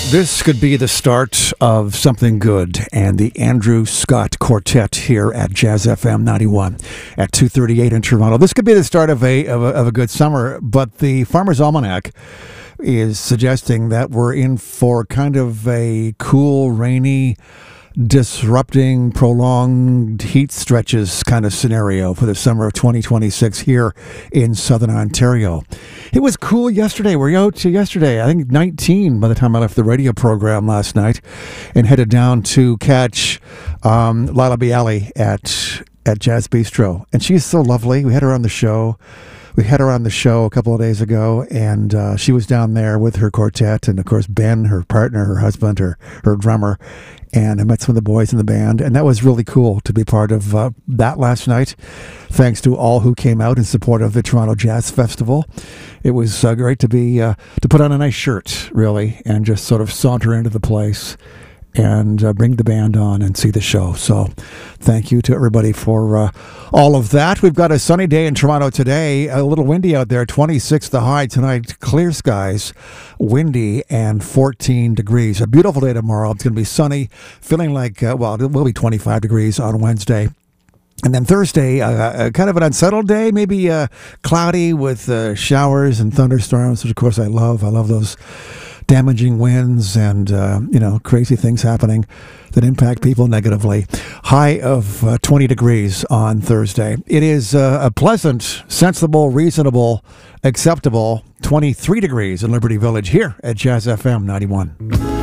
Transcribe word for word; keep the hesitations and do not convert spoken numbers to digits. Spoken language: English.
This could be the start of something good, and the Andrew Scott Quartet here at Jazz F M ninety-one at two thirty-eight in Toronto. This could be the start of a, of a of a good summer, but the Farmer's Almanac is suggesting that we're in for kind of a cool, rainy, disrupting, prolonged heat stretches kind of scenario for the summer of twenty twenty-six here in southern Ontario. It was cool yesterday. We were out to yesterday, I think nineteen by the time I left the radio program last night and headed down to catch um, Lila Bialy at, at Jazz Bistro. And she's so lovely. We had her on the show. We had her on the show a couple of days ago, and uh, she was down there with her quartet, and of course Ben, her partner, her husband, her her drummer, and I met some of the boys in the band, and that was really cool to be part of uh, that last night. Thanks to all who came out in support of the Toronto Jazz Festival. It was uh, great to be uh, to put on a nice shirt, really, and just sort of saunter into the place and uh, bring the band on and see the show. So thank you to everybody for uh, all of that. We've got a sunny day in Toronto today, a little windy out there, twenty-six the high tonight, clear skies, windy, and fourteen degrees. A beautiful day tomorrow. It's going to be sunny, feeling like, uh, well, it will be twenty-five degrees on Wednesday. And then Thursday, uh, uh, kind of an unsettled day, maybe uh, cloudy with uh, showers and thunderstorms, which of course I love. I love those damaging winds and, uh, you know, crazy things happening that impact people negatively. High of uh, twenty degrees on Thursday. It is uh, a pleasant, sensible, reasonable, acceptable twenty-three degrees in Liberty Village here at Jazz F M ninety-one.